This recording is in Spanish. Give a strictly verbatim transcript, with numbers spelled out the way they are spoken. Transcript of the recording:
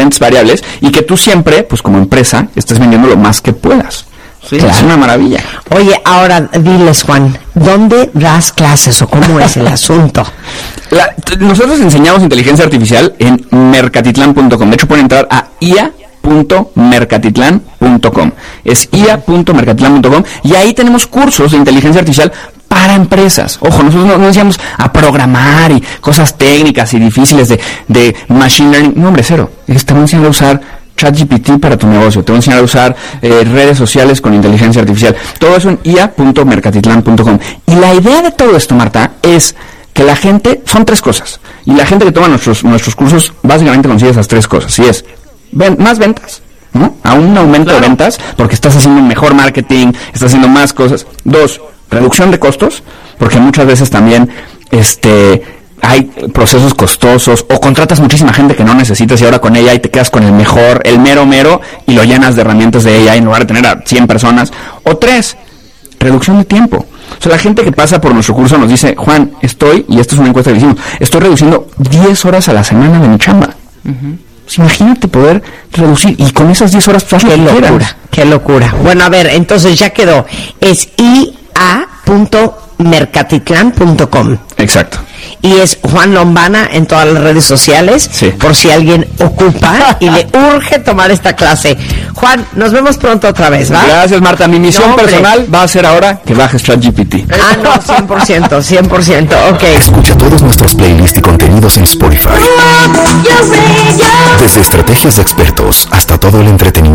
diferentes variables y que tú siempre, pues como empresa, estés vendiendo lo más que puedas. Sí, claro. Es una maravilla. Oye, ahora diles, Juan, ¿dónde das clases o cómo es el asunto? La, nosotros enseñamos inteligencia artificial en mercatitlán punto com. De hecho, pueden entrar a i a punto mercatitlán punto com. Es i a punto mercatitlán punto com y ahí tenemos cursos de inteligencia artificial para empresas. Ojo, nosotros no, no decíamos a programar y cosas técnicas y difíciles de, de machine learning. No, hombre, cero. Estamos enseñando a usar ChatGPT para tu negocio, te voy a enseñar a usar eh, redes sociales con inteligencia artificial, todo eso en i a punto mercatitlán punto com. Y la idea de todo esto, Marta, es que la gente, son tres cosas, y la gente que toma nuestros nuestros cursos básicamente consigue esas tres cosas, y es ven, más ventas, ¿no? A un aumento claro. de ventas, porque estás haciendo mejor marketing, estás haciendo más cosas. Dos, reducción de costos, porque muchas veces también, este... hay procesos costosos o contratas muchísima gente que no necesitas y ahora con A I te quedas con el mejor, el mero mero y lo llenas de herramientas de A I en lugar de tener a cien personas. O tres, reducción de tiempo. O sea, la gente que pasa por nuestro curso nos dice, Juan, estoy, y esta es una encuesta que hicimos, estoy reduciendo diez horas a la semana de mi chamba. Uh-huh. Pues imagínate poder reducir y con esas diez horas pues, qué locura, quieras. Qué locura. Bueno, a ver, entonces ya quedó. Es i a punto mercatitlán punto com. Exacto. Y es Juan Lombana en todas las redes sociales, sí. por si alguien ocupa y le urge tomar esta clase. Juan, nos vemos pronto otra vez, ¿va? Gracias, Marta. Mi misión no, personal va a ser ahora que bajes ChatGPT. Ah, no, cien por ciento, cien por ciento, ok. Escucha todos nuestros playlists y contenidos en Spotify. Desde estrategias de expertos hasta todo el entretenimiento